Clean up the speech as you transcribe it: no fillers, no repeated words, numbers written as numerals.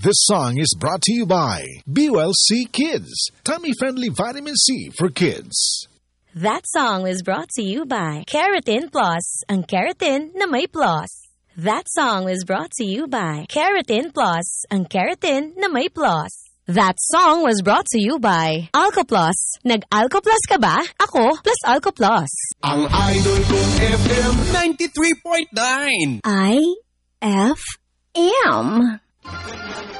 This song is brought to you by BULC Kids, tummy-friendly vitamin C for kids. That song was brought to you by Keratin Plus, ang keratin na may plus. That song was brought to you by Keratin Plus, ang keratin na may plus. That song was brought to you by Alco Plus. Nag-Alco Plus ka ba? Ako plus Alco Plus. Ang idol kong FM 93.9. IFM.